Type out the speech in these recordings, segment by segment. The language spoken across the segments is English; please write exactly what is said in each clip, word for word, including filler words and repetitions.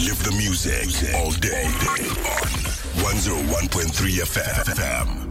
Live the music all day on one oh one point three F M.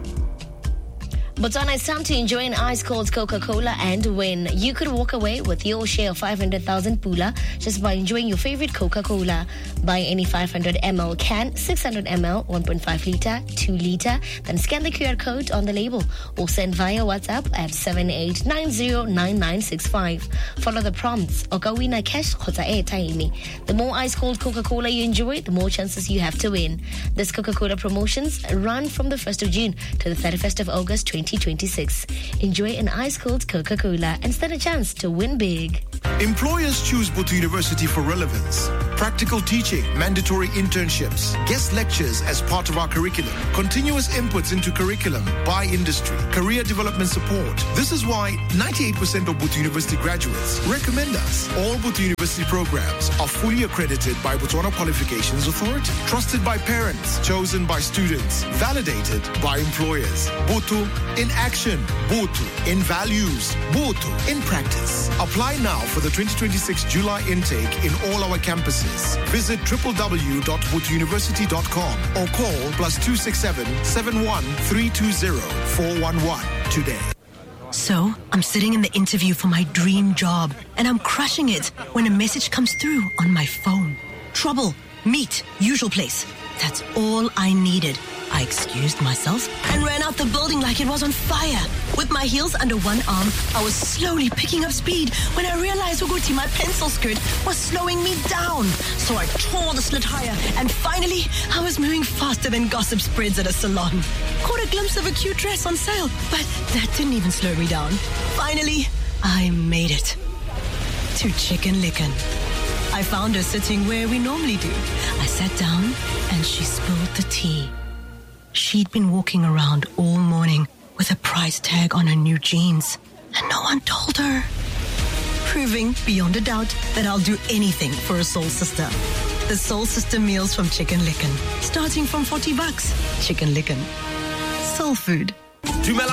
Botswana, it's time to enjoy an ice-cold Coca-Cola and win. You could walk away with your share of five hundred thousand pula just by enjoying your favorite Coca-Cola. Buy any five hundred milliliter can, six hundred milliliters, one point five liter, two liter, then scan the Q R code on the label or send via WhatsApp at seven eight nine zero nine nine six five. Follow the prompts. Okawina cash khotsa airtime. The more ice-cold Coca-Cola you enjoy, the more chances you have to win. This Coca-Cola promotions run from the first of June to the thirty-first of August twenty twenty-six. Enjoy an ice-cold Coca-Cola and stand a chance to win big. Employers choose Botho University for relevance. Practical teaching, mandatory internships, guest lectures as part of our curriculum, continuous inputs into curriculum by industry, career development support. This is why ninety-eight percent of Botho University graduates recommend us. All Botho University programs are fully accredited by Botswana Qualifications Authority, trusted by parents, chosen by students, validated by employers. Botho in action, Botho in values, Botho in practice. Apply now for the twenty twenty-six July intake in all our campuses. Visit w w w dot botho university dot com or call plus two six seven, seven one three two zero, four one one today. So, I'm sitting in the interview for my dream job and I'm crushing it when a message comes through on my phone. Trouble, meet, usual place. That's all I needed. I excused myself and ran out the building like it was on fire. With my heels under one arm, I was slowly picking up speed when I realized Uguti, my pencil skirt, was slowing me down. So I tore the slit higher and finally I was moving faster than gossip spreads at a salon. Caught a glimpse of a cute dress on sale, but that didn't even slow me down. Finally, I made it to Chicken Licken. I found her sitting where we normally do. I sat down and she spilled the tea. She'd been walking around all morning with a price tag on her new jeans, and no one told her. Proving beyond a doubt that I'll do anything for a soul sister. The soul sister meals from Chicken Licken, starting from forty bucks. Chicken Licken. Soul food.